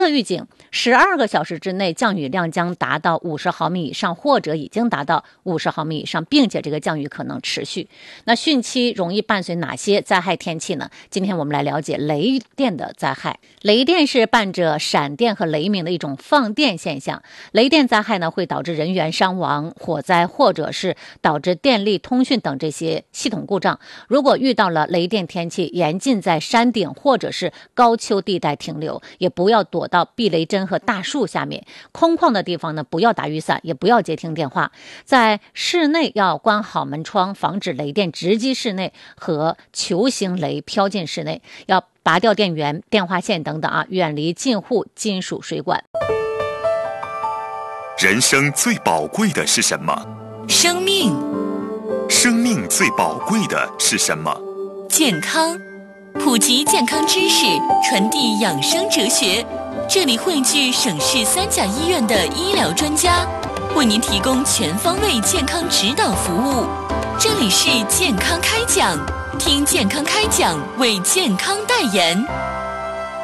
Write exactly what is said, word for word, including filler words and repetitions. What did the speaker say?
预警十二个小时之内降雨量将达到五十毫米以上，或者已经达到五十毫米以上，并且这个降雨可能持续。那汛期容易伴随哪些灾害天气呢？今天我们来了解雷电的灾害。雷电是伴着闪电和雷鸣的一种放电现象。雷电灾害呢，会导致人员伤亡、火灾，或者是导致电力、通讯等这些系统故障。如果遇到了雷电天气，严禁在山顶或者是高丘地带停留，也不要躲到避雷针和大树下面。空旷的地方呢，不要打雨伞，也不要接听电话。在室内要关好门窗，防止雷电直击室内和球形雷飘进室内。要拔掉电源、电话线等等啊，远离近户金属水管。 人生最宝贵的是什么？ 生命。 生命最宝贵的是什么？ 健康。普及健康知识，传递养生哲学。这里汇聚省市三甲医院的医疗专家，为您提供全方位健康指导服务。这里是健康开讲，听健康开讲，为健康代言。